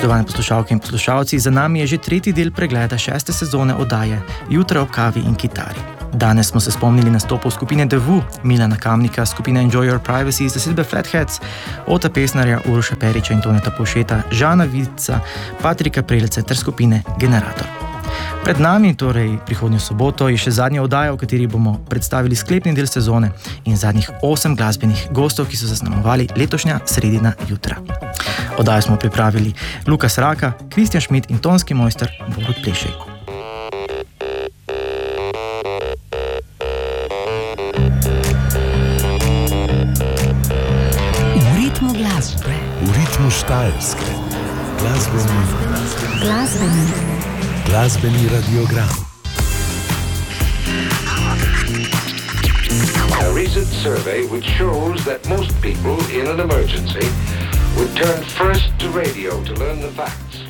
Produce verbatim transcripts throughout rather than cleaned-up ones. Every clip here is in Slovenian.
Spoštovane poslušalke in poslušalci, za nami je že tretji del pregleda šeste sezone oddaje Jutra ob kavi in kitari. Danes smo se spomnili nastopov skupine The Who, Milana Kamnika, skupine Enjoy Your Privacy, zasedbe Flatheads, Ota Pesnarja, Uroša Periča in Toneta Povšeta, Žana Vica, Patrika Prelce ter skupine Generator. Pred nami, torej prihodnjo soboto, je še zadnja oddaja, v kateri bomo predstavili sklepni del sezone in zadnjih osem glasbenih gostov, ki so zaznamovali letošnja sredina jutra. Oddajo smo pripravili Lukas Raka, Kristjan Šmit in tonski mojster Borut Plešej. V ritmu glasbe. V ritmu Štajerske. Glasbeni. Glasbeni. Glasbeni radiogram. A recent survey which shows that most people in an emergency would turn first to radio to learn the facts.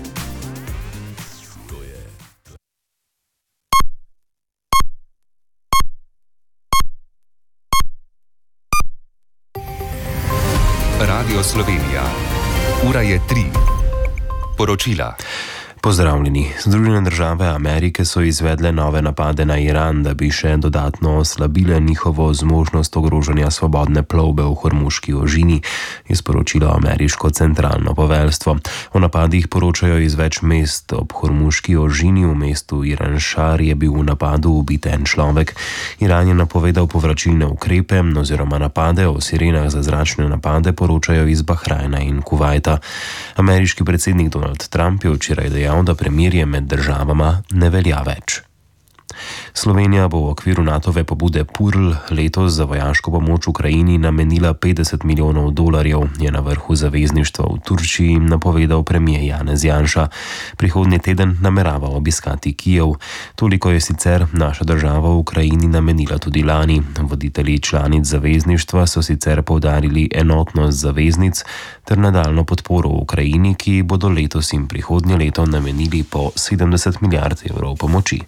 Radio Slovenija. Ura je tri. Poročila. Pozdravljeni. Združene države Amerike so izvedle nove napade na Iran, da bi še dodatno oslabile njihovo zmožnost ogrožanja svobodne plovbe v Hormuški ožini, je sporočilo ameriško centralno poveljstvo. O napadih poročajo iz več mest. Ob Hormuški ožini v mestu Iran-Šar je bil v napadu ubit en človek. Iran je napovedal povračilne ukrepe oziroma napade. O sirenah za zračne napade poročajo iz Bahrajna in Kuvajta. Ameriški predsednik Donald Trump je včeraj dejal, da premirje med državama ne velja več. Slovenija bo v okviru Natove pobude P U R L letos za vojaško pomoč Ukrajini namenila petdeset milijonov dolarjev, je na vrhu zavezništva v Turčiji napovedal premier Janez Janša. Prihodnji teden namerava obiskati Kijev. Toliko je sicer naša država v Ukrajini namenila tudi lani. Voditelji članic zavezništva so sicer poudarili enotnost zaveznic ter nadaljno podporo Ukrajini, ki bodo letos in prihodnje leto namenili po sedemdeset milijard evrov pomoči.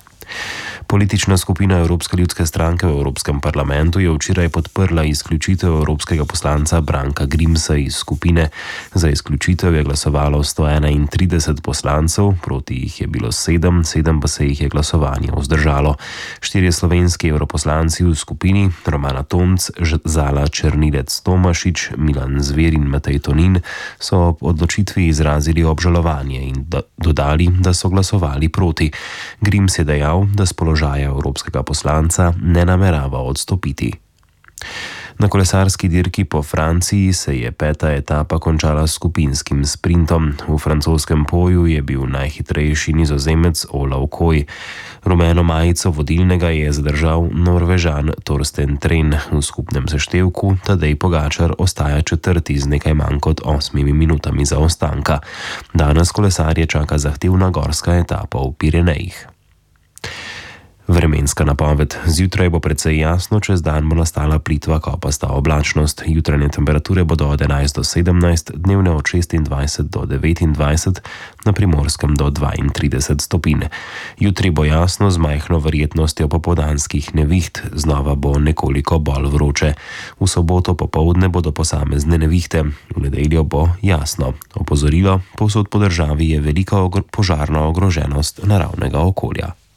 Politična skupina Evropske ljudske stranke v Evropskem parlamentu je včeraj podprla izključitev evropskega poslanca Branka Grimsa iz skupine. Za izključitev je glasovalo sto enaintrideset poslancev, proti jih je bilo sedem, sedem pa se jih je glasovanje vzdržalo. Štirje slovenski evroposlanci v skupini, Romana Tomc, Zala Černilec Tomašič, Milan Zver in Matej Tonin, so ob odločitvi izrazili obžalovanje in da, dodali, da so glasovali proti. Grims je dejal, da s položaja evropskega poslanca ne namerava odstopiti. Na kolesarski dirki po Franciji se je peta etapa končala s skupinskim sprintom. V francoskem Poju je bil najhitrejši Nizozemec Olav Koj. Rumeno majico vodilnega je zadržal Norvežan Torsten Tren. V skupnem seštevku Tadej Pogačar ostaja četrti z nekaj manj kot osmimi minutami zaostanka. Danes kolesarje čaka zahtevna gorska etapa v Pirenejih. Vremenska napoved. Zjutraj bo precej jasno, čez dan bo nastala plitva kopasta oblačnost. Jutranje temperature bodo od enajst do sedemnajst, dnevne od šestindvajset do devetindvajset, na Primorskem do dvaintrideset stopinj. Jutri bo jasno z majhno verjetnostjo popoldanskih neviht, znova bo nekoliko bolj vroče. V soboto popoldne bodo posamezne nevihte, v nedeljo bo jasno. Opozorilo, povsod po državi je velika ogro- požarna ogroženost naravnega okolja.